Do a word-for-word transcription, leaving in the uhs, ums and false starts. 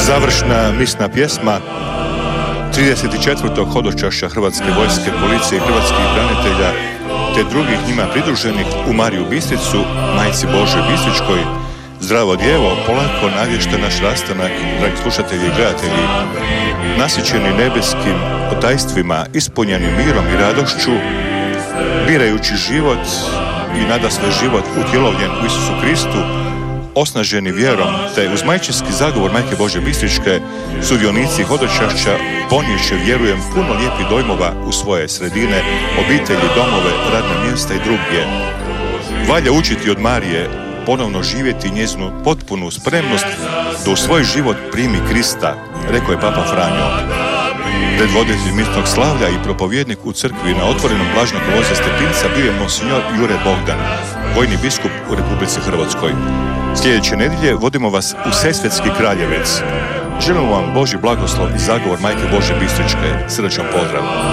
Završna misna pjesma trideset četvrtog hodočašća Hrvatske vojske, policije i hrvatskih branitelja te drugih njima pridruženih u Mariju Bistricu, Majci Božoj Bistričkoj. Zdravo djevo, polako navješta naš rastanak, dragi slušatelji i gledatelji, nasićeni nebeskim otajstvima, ispunjeni mirom i radošću, birajući život i nadasve život utjelovljen u Isusu Kristu, osnaženi vjerom, te uz majčinski zagovor Majke Božje Bistričke, sudionici hodočašća ponijeće, vjerujem, puno lijepih dojmova u svoje sredine, obitelji, domove, radna mjesta i drugdje. Valja učiti od Marije, ponovno živjeti njezinu potpunu spremnost da u svoj život primi Krista, rekao je Papa Franjo. Predvoditelj misnog slavlja i propovjednik u crkvi na otvorenom blažnog loze Stepinca bio je monsinjor Jure Bogdan, vojni biskup u Republici Hrvatskoj. Sljedeće nedjelje vodimo vas u Sesvetski Kraljevec. Želimo vam Božji blagoslov i zagovor Majke Božje Bistričke. Srdačan pozdrav!